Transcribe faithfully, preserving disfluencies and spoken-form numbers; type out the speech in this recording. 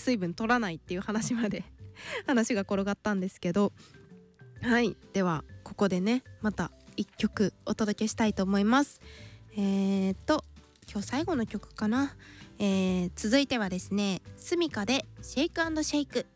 水分取らないっていう話まで話が転がったんですけど、はい、ではここでねまた一曲お届けしたいと思います。えーと今日最後の曲かな、えー、続いてはですねスミカでシェイク&シェイク。